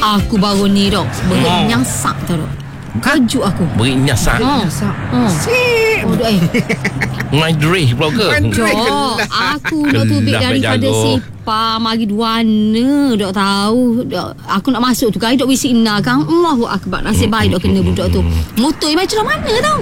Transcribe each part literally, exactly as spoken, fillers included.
Aku baru ni dok beri Oh. nyasak tau dok. Kejut aku. Beri nyasak. Ha. Ha. Sip. Oh dok eh. Ngai dreh pula ke? Dok, aku nak tubik Kelah daripada berjago. Sipar mari Duana. Dok tahu. Dok, aku nak masuk tu kan dok bisik nak kan. Allahu akbar. Nasib baik dok kena budak tu. Motor macam mana tau?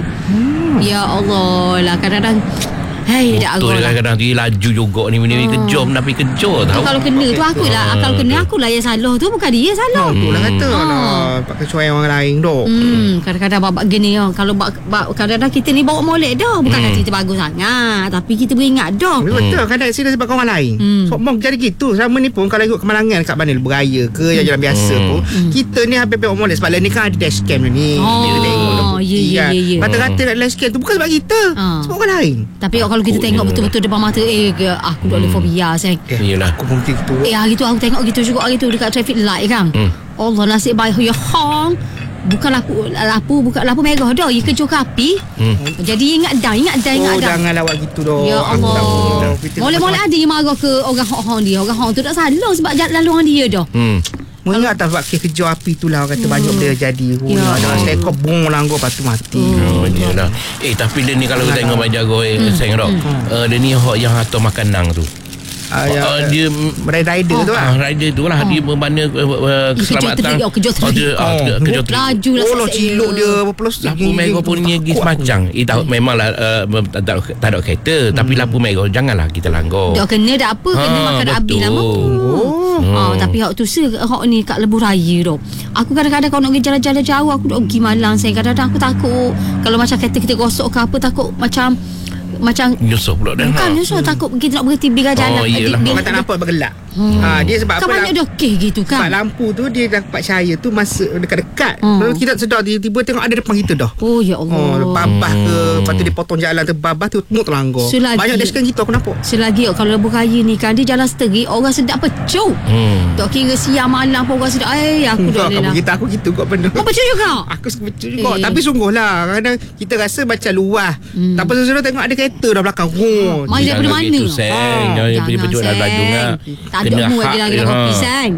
Ya Allah lah kadang-kadang. Hei, dak Betul aku. lah. kadang-kadang dia laju juga ni. Bini Hmm. kejom tapi kejor Tu tau. kalau kena tu aku lah. Kalau kena aku lah yang salah tu bukan dia salah. Oh, tu lah kata Ah. lah pakai cuai orang lain dok. Hmm, kadang-kadang babak gini oh. Kalau bak, bak, kadang-kadang kita ni bawa molek dah. Bukan Hmm. kata kita bagus sangat, tapi kita beringat dah. Tapi betul kadang accident sebab orang lain. Hmm. So mau jadi gitu. Selama ni pun kalau ikut kemalangan kat mana beraya ke yang jalan biasa Hmm. pun, kita ni habis bawa molek sebab lain ni kan ada dashcam ni. Oh, Kita tengok dah bukti ya, ya, kan. ya, ya. Rata-rata nak dashcam tu bukan sebab kita. Ah. Sebab orang lain. Tapi kalau kita Takutnya. tengok betul-betul depan mata eh ke, aku dah ada fobia sayang. Yelah. Aku pun gitu. Eh hari tu aku tengok gitu juga hari tu dekat traffic light kan. Hmm. Allah nasib baik ya hang. Bukan lapu lapu bukan lapu merah dah. Ia kejut ke api. Hmm. Jadi ingat dah, ingat dah, ingat Oh dah. jangan lawak gitu dok. Ya Aku tak Allah. boleh. Kita Boleh-boleh ada yang marah ke orang hong-hong dia. Orang hong tu tak salah sebab jalan lalu orang dia dah. Hmm. Mu ingat tak sebab kes kejar api tu lah orang kata banyak benda jadi. Oh, Ya. ada stekop bom langgar lepas tu mati. Oh, yelah. Eh tapi dia ni kalau kita tengok Abang Jago eh, Hmm. Sayang Rock, uh, dia ni hok yang atas makanang tu. Ah, Oh, yang, uh, dia rider tu Ah, lah. rider tu lah. Dia bermana uh, uh, Ih, kejut keselamatan. terik, oh, kejut Oh, dia, ah, Oh. kejut- kejut terik. Laju lah Oh lo sesek ciluk dia. dia berpelos. Lampu merah pun ni pergi semacam. Eh, tahu memanglah uh, tak ada tak ada kereta, tapi lampu merah janganlah kita langgar. Dah kena dah apa kena Ah, makan habis betul. lama. Oh. Ah, tapi hak tu se hak ni kat Lebuh Raya tu. Aku kadang-kadang kalau nak pergi jalan-jalan jauh aku nak pergi Malang saya kadang-kadang aku takut kalau macam kereta kita gosok ke apa takut macam macam Nyusuh pula dah. bukan ni so takut kita nak berhenti biar jalan. Oh, iyalah. Orang tak nampak bergelak. Hmm. Ha, dia sebab kan apa? banyak lam- dah kes gitu Sebab kan. lampu tu dia dapat cahaya tu masa dekat-dekat. Hmm. Lalu kita tak sedar tiba-tiba tengok ada depan kita dah. Oh ya Allah. Oh, babah ke, lepas tu dia potong jalan tu babah tu tengok terlanggar. Selagi- Banyak dashcam gitu aku nampak. Selagi oh, kalau Lebuh Raya ni kan dia jalan seteri orang sedap pecuk. Hmm. Tak kira siang malam pun orang sedap. Eh aku dah Kamu lelah. kita aku gitu kau benda. Kau pecuk juga. Aku suka betul juga. Eh. Tapi sungguh lah kadang kita rasa macam luas. Hmm. Tak pasal tengok ada kereta dah belakang. Oh, Mai daripada Jangan mana? gitu, Seng. Ah, Jangan jangan, pergi pejuk dalam Seng. ladung lah. Tak ada Kena mu hak lagi lagi dia, nak kopi ha. sang.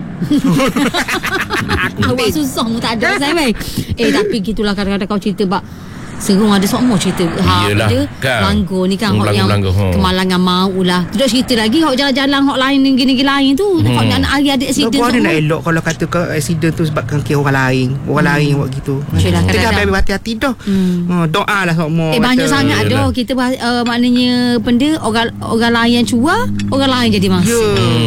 Awak susah mu tak ada saya baik. Eh tapi gitulah kadang-kadang kau cerita bak Serung ada semua cerita. Ha Iyalah, dia kan. Langgar ni kan Hmm, hak yang Langgar, ha. kemalangan mau lah. Tu dah cerita lagi hak jalan-jalan hak lain gini-gini lain tu. Hmm. Hak anak hari ada accident Kau ada nak semua. elok kalau kata kau accident tu sebabkan kira orang lain. Orang lain buat gitu. Yelah, Kita dah kadang-kadang- habis hati-hati dah. Hmm. Ha, doa lah semua. Eh banyak Kata- sangat Yelah. dah kita bah- uh, maknanya benda orang orang lain yang cuar, orang lain jadi mangsa. Ya.